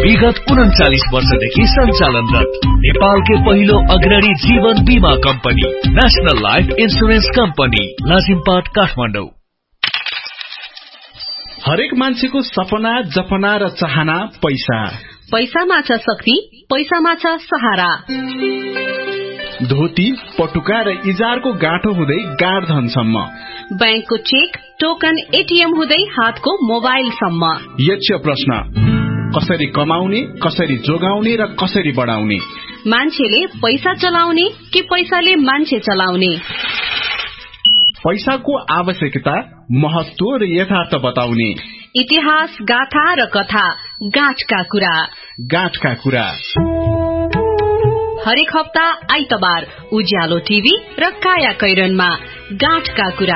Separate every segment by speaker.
Speaker 1: विगत 39 वर्षदेखि सञ्चालनरत नेपालकै पहिलो अग्रणी जीवन बीमा company national life insurance company Lazimpat Kathmandu.
Speaker 2: हरेक मान्छेको सपना, जपना र चाहना पैसा।
Speaker 3: पैसामा छ शक्ति, पैसामा छ सहारा।
Speaker 2: धोती, पटुका र इजारको गाँठो हुँदै गाड धनसम्म,
Speaker 3: बैंकको चेक, टोकन, एटीएम हुँदै हातको मोबाइलसम्म।
Speaker 2: यक्ष प्रश्न, कसरी कमाउने, कसरी जोगाउने र कसरी बढाउने?
Speaker 3: मान्छेले पैसा चलाउने कि पैसाले मान्छे चलाउने?
Speaker 2: पैसाको आवश्यकता, महत्व र यथार्थ बताउने।
Speaker 3: इतिहास, गाथा र कथा, गाँठका कुरा।
Speaker 2: गाँठका कुरा
Speaker 3: हरेक हप्ता आइतबार उज्यालो टिभी र काया कैरनमा गाँठका कुरा।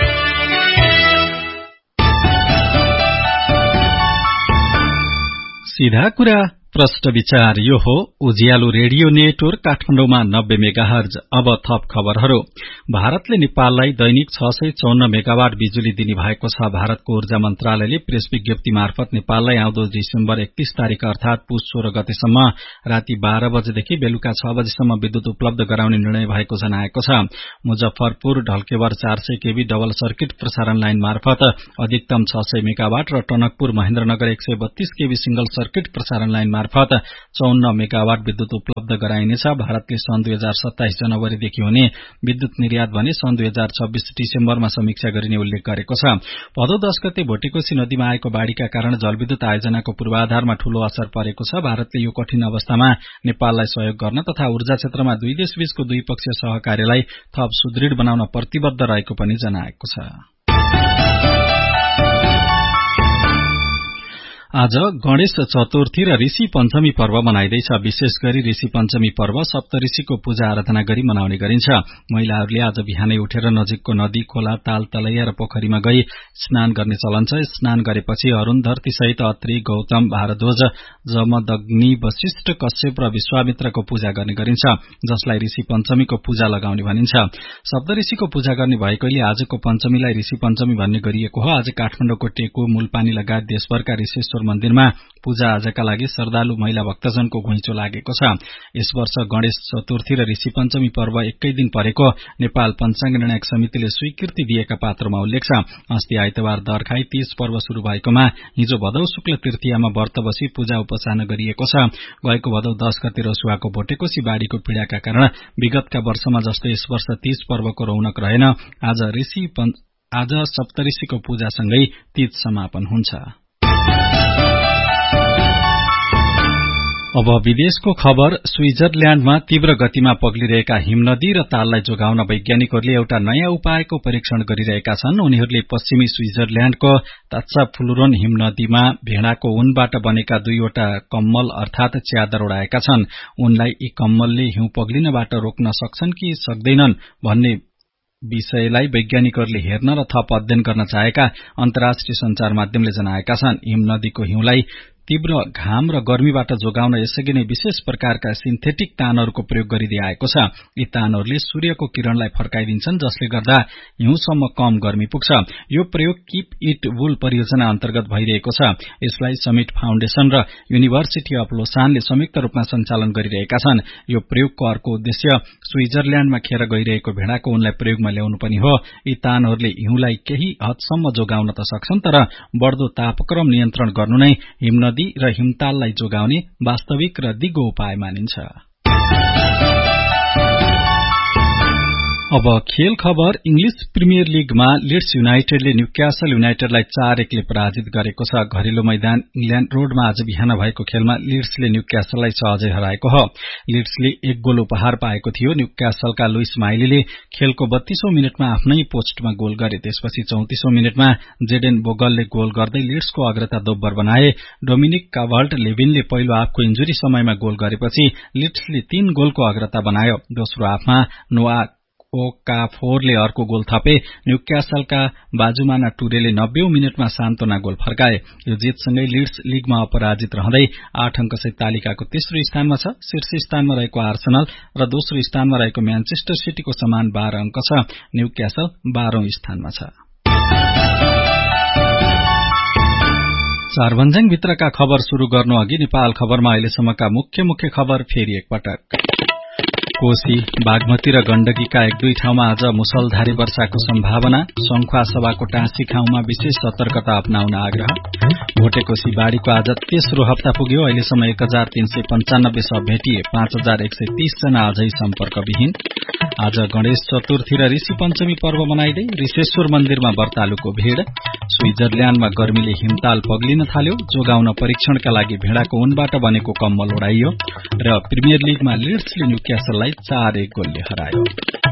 Speaker 4: सीधा कुरा, प्रश्न विचार। यो हो उज्यालो रेडियो नेटवर्क काठमाडौँमा 90 मेगाहर्ज। अब थप खबरहरू। भारतले नेपाललाई दैनिक 654 मेगावाट बिजुली दिने भएको छ। भारतको ऊर्जा मन्त्रालयले प्रेस विज्ञप्ति मार्फत नेपाललाई आउँदो डिसेम्बर 31 तारिक अर्थात पुस 16 गतेसम्म राति 12 बजेदेखि बेलुका 6 बजेसम्म विद्युत उपलब्ध गराउने निर्णय भएको जनाएको छ। मुजफ्फरपुर ढल्केवर 400 केभी डबल सर्किट प्रसारण लाइन मार्फत अधिकतम 600 मेगावाट र टनकपुर महेन्द्रनगर 132 केभी सिंगल सर्किट प्रसारण लाइन मार्फत 54 मेगावाट विद्युत उपलब्ध गराइनेछ। भारतले सन् 2027 जनवरीदेखि हुने विद्युत निर्यात भने सन् 2026 डिसेम्बरमा समीक्षा गरिने उल्लेख गरेको छ। भदौ 10 गते भोटेकोशी नदीमा आएको बाढ़ीका कारण जलविद्युत आयोजनाको पूर्वाधारमा ठूलो असर परेको छ। भारतले यो कठिन अवस्थामा नेपाललाई सहयोग गर्न तथा ऊर्जा क्षेत्रमा दुई देशबीचको द्विपक्षीय सहकार्यलाई थप सुदृढ बनाउन प्रतिबद्ध रहेको पनि जनाएको छ। आज गणेश चतुर्थी र ऋषि पञ्चमी पर्व मनाइदैछ। विशेष गरी ऋषि पञ्चमी पर्व सप्तऋषिको पूजा आराधना गरी मनाउने गरिन्छ। महिलाहरूले आज बिहानै उठेर नजिकको नदी, खोला, ताल, तलैया र पोखरीमा गई स्नान गर्ने चलन छ। स्नान गरेपछि अरुन्धरती सहित अत्रि, गौतम, भारद्वाज, जमदग्नि, वशिष्ठ, कश्यप र विश्वामित्रको पूजा गर्ने गरिन्छ, जसलाई ऋषि पञ्चमीको पूजा लगाउने भनिन्छ। सप्तऋषिको पूजा गर्ने भएकोले आजको पञ्चमीलाई ऋषि पञ्चमी भन्ने गरिएको हो। आज काठमाडौँको टेकु, मूलपानी लगायत देशभरका ऋषेश्वर मन्दिरमा पूजा आजका लागि श्रद्धालु महिला भक्तजनको घुइँचो लागेको छ। यस वर्ष गणेश चतुर्थी र ऋषि पञ्चमी पर्व एकै दिन परेको नेपाल पञ्चाङ्ग निर्णायक समितिले स्वीकृति दिएका पात्रमा उल्लेख छ। अस्ति आइतबार दर्खाई 30 पर्व शुरू भएकोमा हिजो भदौ शुक्ल तृतीयामा व्रत बसी पूजा उपासना गरिएको छ। गएको भदौ 10 गते रसुवाको भोटेकोशी बाढ़ीको पीड़ाका कारण विगतका वर्षमा जस्तो यस वर्ष 30 पर्वको रौनक रहेन। आज सप्तऋषिको पूजासँगै तीज समापन हुन्छ। अब विदेशको खबर। स्विजरल्याण्डमा तीव्र गतिमा पग्लिरहेका हिमनदी र ताललाई जोगाउन वैज्ञानिकहरूले एउटा नयाँ उपायको परीक्षण गरिरहेका छन्। उनीहरूले पश्चिमी स्विजरल्याण्डको तात्साफुलुरोन हिमनदीमा भेड़ाको ऊनबाट बनेका 2वटा कम्मल अर्थात च्यादर उडाएका छन्। उनलाई यी कम्मलले हिउँ पग्लिनबाट रोक्न सक्छन् कि सक्दैनन् भन्ने विषयलाई वैज्ञानिकहरूले हेर्न र थप अध्ययन गर्न चाहेका अन्तर्राष्ट्रिय संचार माध्यमले जनाएका छन्। हिमनदीको हिउँलाई तीव्र घाम र गर्मीबाट जोगाउन यसअघि नै विशेष प्रकारका सिन्थेटिक तानहरूको प्रयोग गरिँदै आएको छ। यी तानहरूले सूर्यको किरणलाई फर्काइदिन्छन्, जसले गर्दा हिउँसम्म कम गर्मी पुग्छ। यो प्रयोग कीप इट वुल परियोजना अन्तर्गत भइरहेको छ। यसलाई समिट फाउन्डेशन र युनिभर्सिटी अफ लोसानले संयुक्त रूपमा सञ्चालन गरिरहेका छन्। यो प्रयोगको अर्को उद्देश्य स्विजरल्याण्डमा खेर गइरहेको भेड़ाको उनलाई प्रयोगमा ल्याउनु पनि हो। यी तानहरूले हिउँलाई केही हदसम्म जोगाउन त सक्छन्, तर बढ्दो तापक्रम नियन्त्रण गर्नु नै हिमनदी र हिमताललाई जोगाउने वास्तविक र दिगो उपाय मानिन्छ। अब खेल खबर। इंग्लिश प्रिमियर लीगमा लिड्स युनाइटेडले न्यूक्यासल युनाइटेडलाई 4-1 ले पराजित गरेको छ। घरेलु मैदान इंग्ल्याण्ड रोडमा आज बिहान भएको खेलमा लिड्सले न्यूक्यासललाई सहजै हराएको हो। लिड्सले 1 गोल उपहार पाएको थियो। न्यूक्यासलका लुइस माइलीले खेलको 32औं मिनटमा आफ्नै पोस्टमा गोल गरे। त्यसपछि 34औं मिनटमा जेडेन बोगलले गोल गर्दै लिड्सको अग्रता दोब्बर बनाए। डोमिनिक काभर्ट-लेभिनले पहिलो हाफको इन्जुरी समयमा गोल गरेपछि लिड्सले 3 गोलको अग्रता बनायो। दोस्रो हाफमा नोआ ओकाफोरले अर्को गोल थपे। न्यूक्यासलका बाजुमाना टुरेले 90औं मिनटमा सान्तोना गोल फर्काए। यो जितसँगै लिड्स लीगमा अपराजित रहँदै 8 अंकसहित तालिकाको तेस्रो स्थानमा छ। शीर्ष स्थानमा रहेको आर्सेनल र दोस्रो स्थानमा रहेको म्यानचेस्टर सिटीको समान 12 अंक छ। न्यूक्यासल 12औं स्थानमा छ। सार्वजनिक भित्रका खबर शुरू गर्नु अघि नेपाल खबरमा अहिलेसम्मका मुख्य खबर फेरि एकपटक। कोशी, बागमती र गण्डकीका 1-2 ठाउँमा आज मुसलधारी वर्षाको सम्भावना। संखुवा सभाको टाँसी ठाउँमा विशेष सतर्कता अपनाउन आग्रह। भोटेकोशी बाढ़ीको आज तेस्रो हप्ता पुग्यो। अहिलेसम्म 1395 शव भेटिए, 5130 जना अझै सम्पर्कविहीन। आज गणेश चतुर्थी र ऋषि पञ्चमी पर्व मनाइँदै ऋषेश्वर मन्दिरमा व्रतालुको भीड़। स्विजरल्याण्डमा गर्मीले हिमताल पग्लिन थाल्यो। जोगाउन परीक्षणका लागि भेड़ाको ऊनबाट बनेको कम्मल ओढाइयो। र प्रिमियर लीगमा लिड्सले न्यूक्यासललाई 4-1 गोलले हरायो।